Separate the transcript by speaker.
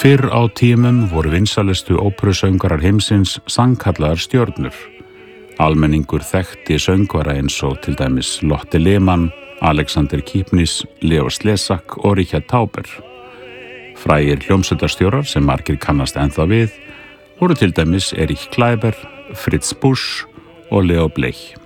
Speaker 1: Fyrr á tímum voru vinsælustu óperusöngvarar heimsins sannkallaðar stjörnur. Almenningur þekkti söngvara eins og til dæmis Lotte Lehmann, Alexander Kipnis, Leo Slezak og Richard Tauber. Frægir hljómsveitarstjórar sem margir kannast ennþá við voru til dæmis Erich Kleiber, Fritz Busch og Leo Blech.